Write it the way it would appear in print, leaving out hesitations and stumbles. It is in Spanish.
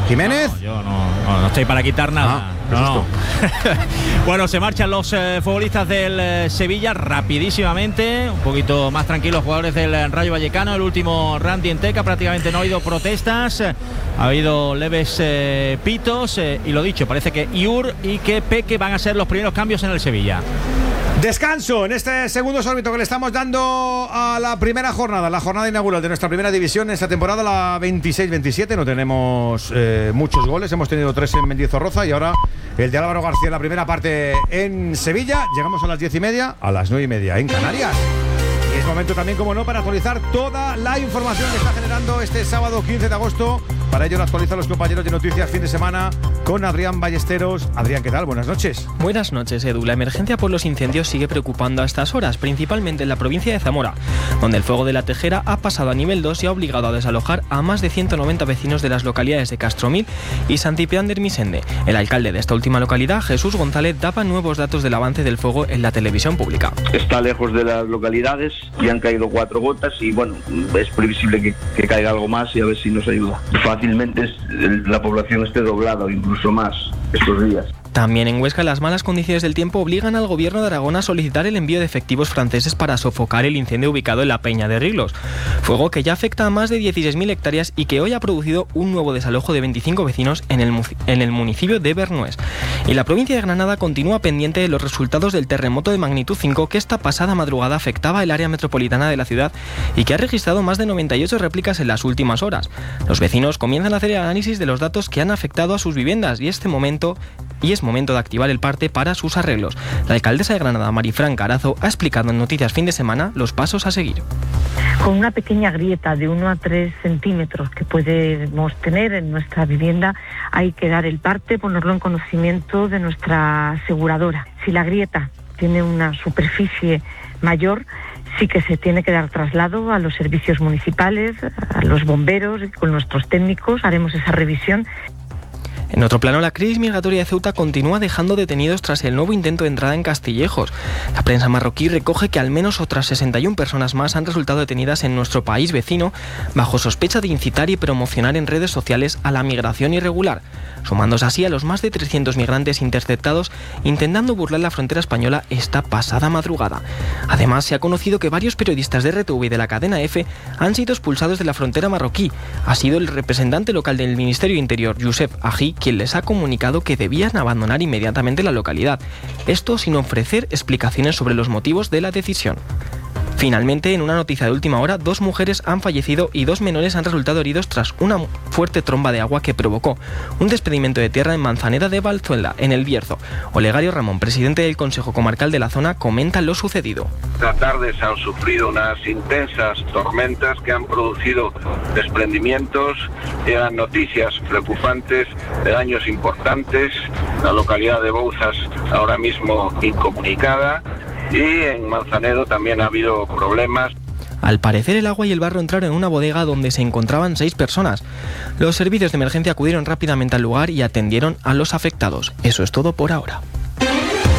¿Jiménez? No, yo no estoy para quitar nada. No. Bueno, se marchan los futbolistas del Sevilla rapidísimamente, un poquito más tranquilos jugadores del Rayo Vallecano. El último Randy Enteca, prácticamente no ha habido protestas, ha habido leves pitos y lo dicho, parece que Iur y que Peque van a ser los primeros cambios en el Sevilla. Descanso en este segundo sorbito que le estamos dando a la primera jornada, la jornada inaugural de nuestra primera división en esta temporada, la 26-27. No tenemos muchos goles, hemos tenido 3 en Mendizorroza y ahora el de Álvaro García en la primera parte en Sevilla. Llegamos a las 10:30, a las 9:30 en Canarias. Y es momento también, como no, para actualizar toda la información que está generando este sábado 15 de agosto. Para ello lo actualizan los compañeros de Noticias Fin de Semana con Adrián Ballesteros. Adrián, ¿qué tal? Buenas noches. Buenas noches, Edu. La emergencia por los incendios sigue preocupando a estas horas, principalmente en la provincia de Zamora, donde el fuego de la Tejera ha pasado a nivel 2 y ha obligado a desalojar a más de 190 vecinos de las localidades de Castromil y Sant Ciprián de Ermissende. El alcalde de esta última localidad, Jesús González, daba nuevos datos del avance del fuego en la televisión pública. Está lejos de las localidades, ya han caído 4 gotas y bueno, es previsible que caiga algo más y a ver si nos ayuda. Fácilmente la población esté doblada o incluso más estos días. También en Huesca, las malas condiciones del tiempo obligan al gobierno de Aragón a solicitar el envío de efectivos franceses para sofocar el incendio ubicado en la Peña de Riglos. Fuego que ya afecta a más de 16.000 hectáreas y que hoy ha producido un nuevo desalojo de 25 vecinos en el municipio de Bernués. Y la provincia de Granada continúa pendiente de los resultados del terremoto de magnitud 5 que esta pasada madrugada afectaba el área metropolitana de la ciudad y que ha registrado más de 98 réplicas en las últimas horas. Los vecinos comienzan a hacer el análisis de los datos que han afectado a sus viviendas y es momento de activar el parte para sus arreglos. La alcaldesa de Granada, Marifran Carazo, ha explicado en Noticias Fin de Semana los pasos a seguir. Con una pequeña grieta de 1 a 3 centímetros que podemos tener en nuestra vivienda, hay que dar el parte, ponerlo en conocimiento de nuestra aseguradora. Si la grieta tiene una superficie mayor, sí que se tiene que dar traslado a los servicios municipales, a los bomberos, y con nuestros técnicos haremos esa revisión. En otro plano, la crisis migratoria de Ceuta continúa dejando detenidos tras el nuevo intento de entrada en Castillejos. La prensa marroquí recoge que al menos otras 61 personas más han resultado detenidas en nuestro país vecino bajo sospecha de incitar y promocionar en redes sociales a la migración irregular, sumándose así a los más de 300 migrantes interceptados intentando burlar la frontera española esta pasada madrugada. Además, se ha conocido que varios periodistas de RTV y de la cadena EFE han sido expulsados de la frontera marroquí. Ha sido el representante local del Ministerio de Interior, Youssef Aji, quien les ha comunicado que debían abandonar inmediatamente la localidad. Esto sin ofrecer explicaciones sobre los motivos de la decisión. Finalmente, en una noticia de última hora, 2 mujeres han fallecido y 2 menores han resultado heridos tras una fuerte tromba de agua que provocó un desprendimiento de tierra en Manzaneda de Valzuela, en El Bierzo. Olegario Ramón, presidente del Consejo Comarcal de la zona, comenta lo sucedido. Esta tarde se han sufrido unas intensas tormentas que han producido desprendimientos, eran noticias preocupantes de daños importantes. La localidad de Bouzas ahora mismo incomunicada. Y en Manzanedo también ha habido problemas. Al parecer, el agua y el barro entraron en una bodega donde se encontraban 6 personas. Los servicios de emergencia acudieron rápidamente al lugar y atendieron a los afectados. Eso es todo por ahora.